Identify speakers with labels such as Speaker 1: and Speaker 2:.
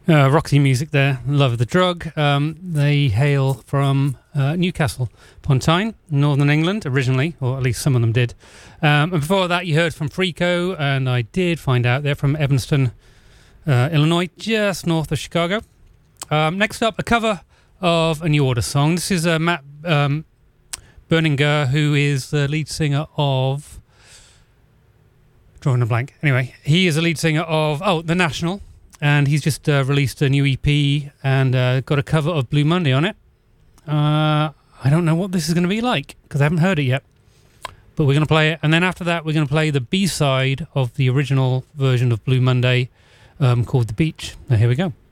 Speaker 1: Roxy Music there, Love the Drug. They hail from Newcastle upon Tyne, Northern England originally, or at least some of them did. And before that you heard from Freako, and I did find out they're from Evanston, Illinois, just north of Chicago. Next up, a cover of a New Order song. This is Matt Berninger, who is the lead singer of... Drawing a blank. Anyway, he is the lead singer of The National. And he's just released a new EP and got a cover of Blue Monday on it. I don't know what this is going to be like because I haven't heard it yet. But we're going to play it. And then after that, we're going to play the B-side of the original version of Blue Monday called The Beach. Now, here we go.